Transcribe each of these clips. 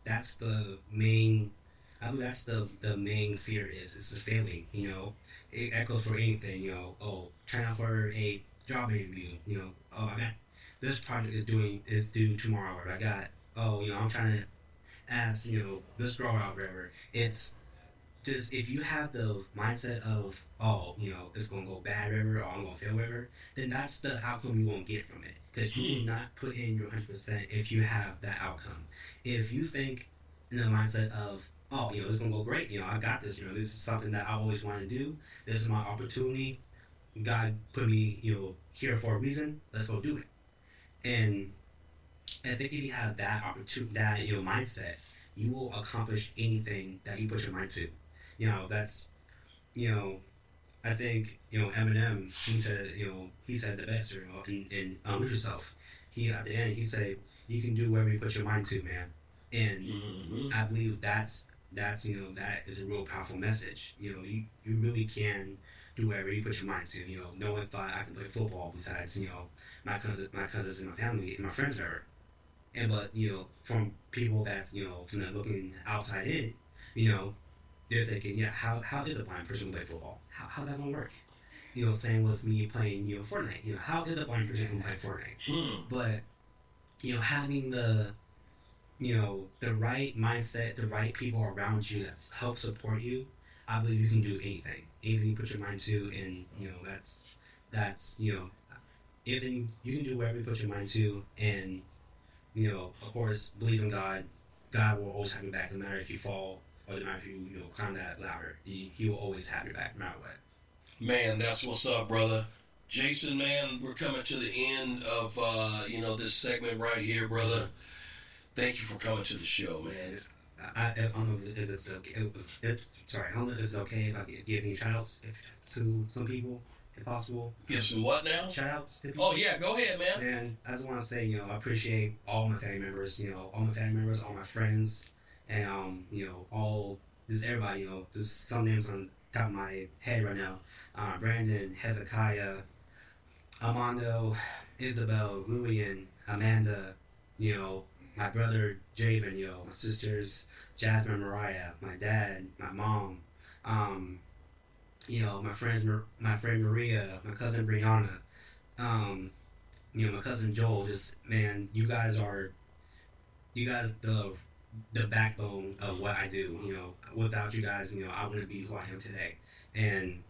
that's the main. I believe that's the main fear is it's the failing. It echoes for anything. Trying out for a job interview. I got this project is due tomorrow. Or I got I'm trying to ask this girl out, whatever. It's just if you have the mindset of it's gonna go bad, whatever, or I'm gonna fail, whatever, then that's the outcome you won't get from it because you will not put in your 100% if you have that outcome. If you think in the mindset of it's gonna go great, I got this, this is something that I always want to do. This is my opportunity. God put me here for a reason. Let's go do it. And I think if you have that opportunity, that mindset, you will accomplish anything that you put your mind to. That's I think Eminem, he said the best in Lose Yourself. He at the end he said you can do whatever you put your mind to, man. And I believe that is a real powerful message. You really can do whatever you put your mind to. No one thought I could play football besides my cousins and my family and my friends ever. But from people that from the looking outside in, they're thinking, how is a blind person gonna play football? How's that gonna work? Same with me playing Fortnite. How is a blind person gonna play Fortnite? But having the right mindset, the right people around you that help support you, I believe you can do anything you put your mind to, and that's anything you can do whatever you put your mind to, and of course, believe in God. God will always have your back, no matter if you fall or no matter if you climb that ladder. He will always have your back, no matter what. Man, that's what's up, brother. Jason, man, we're coming to the end of this segment right here, brother. Thank you for coming to the show, man. I don't know if it's okay. I don't know if it's okay if I give any shout-outs to some people, if possible. Give some what now? Shout-outs to people. Oh, yeah, go ahead, man. And I just want to say, I appreciate all my family members, all my friends, and, all, just everybody, there's some names on top of my head right now. Brandon, Hezekiah, Armando, Isabel, Louie, Amanda, my brother Javen, my sisters Jasmine, Mariah, my dad, my mom, my friend Maria, my cousin Brianna, my cousin Joel. Just man, you guys the backbone of what I do. Without you guys, I wouldn't be who I am today. And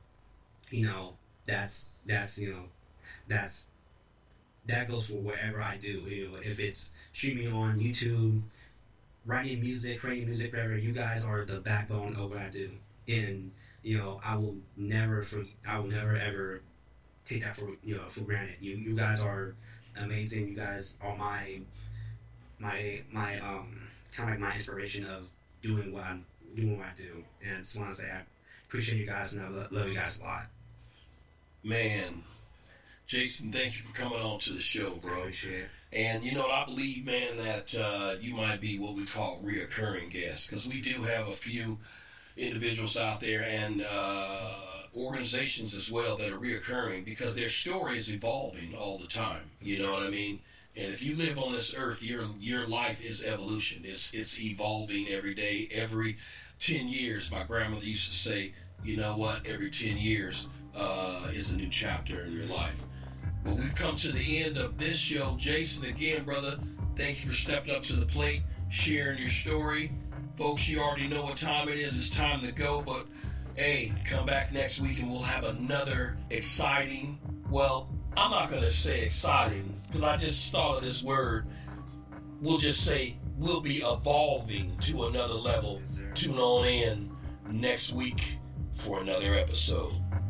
that goes for whatever I do. If it's streaming on YouTube, writing music, creating music, whatever, you guys are the backbone of what I do. And I will never ever take that for granted. You guys are amazing. You guys are my kind of like my inspiration of doing what I do. And I just want to say I appreciate you guys and I love you guys a lot. Man, Jason, thank you for coming on to the show, bro. I appreciate it. And I believe, man, that you might be what we call reoccurring guests, because we do have a few individuals out there and organizations as well that are reoccurring, because their story is evolving all the time. You know what I mean? And if you live on this earth, your life is evolution. It's evolving every day. Every 10 years, my grandmother used to say, you know what? Every 10 years is a new chapter in your life. But we've come to the end of this show. Jason, again, brother, thank you for stepping up to the plate, sharing your story. Folks, you already know what time it is. It's time to go. But, hey, come back next week and we'll have another exciting, well, I'm not going to say exciting because I just thought of this word. We'll just say we'll be evolving to another level. Yes, sir. Tune on in next week for another episode.